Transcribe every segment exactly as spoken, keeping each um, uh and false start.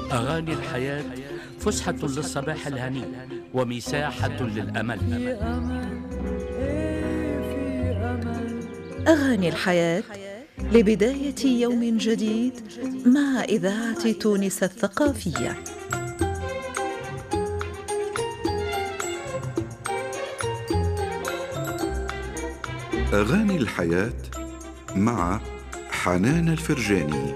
أغاني الحياة فسحة للصباح الهني ومساحة للأمل. أغاني الحياة لبداية يوم جديد مع إذاعة تونس الثقافية. أغاني الحياة مع حنان الفرجاني.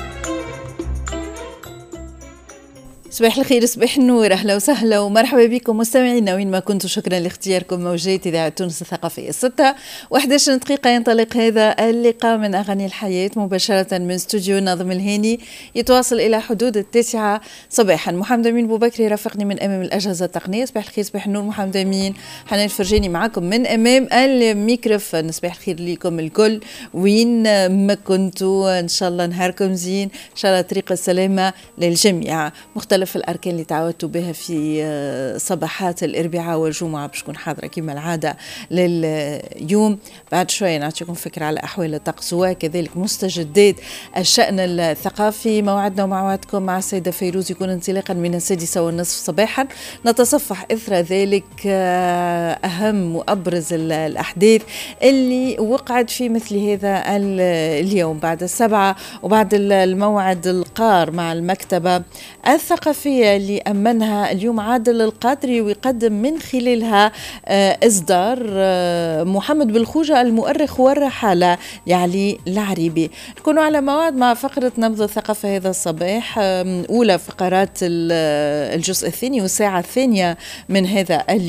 صباح الخير، صباح النور، أهلا وسهلا ومرحبا بكم مستمعينا وين ما كنتوا. شكرا لاختياركم موجات إذاعة تونس الثقافية. ستة وأحد عشر دقيقة ينطلق هذا اللقاء من أغاني الحياة مباشرة من استوديو ناظم الهاني، يتواصل إلى حدود التاسعة صباحا. محمد أمين بوبكري يرافقني من أمام الأجهزة التقنية. صباح الخير، صباح النور محمد أمين. حنان الفرجاني معكم من أمام الميكروفون. صباح الخير لكم الكل وين ما كنتوا، إن شاء الله نهاركم زين، إن شاء الله طريق السلامة للجميع. مختلف في الأركان اللي تعودتوا بها في صباحات الأربعاء والجمعة باش تكون حاضرة كما العادة لليوم. بعد شوية نعطيكم فكرة على أحوال الطقس وكذلك مستجدات الشأن الثقافي. موعدنا وموعدكم مع السيدة فيروز يكون انطلاقا من السادسة والنصف صباحا. نتصفح إثر ذلك أهم وأبرز الأحداث اللي وقعت في مثل هذا اليوم بعد السبعة وبعد الموعد القار مع المكتبة الثقافية اللي أمنها اليوم عادل القادري، ويقدم من خلالها إصدار محمد بالخوجة المؤرخ والرحالة لعلي العريبي. نكونوا على موعد مع فقرة نبض الثقافة هذا الصباح، أولى فقرات الجزء الثاني والساعة الثانية من هذا اليوم.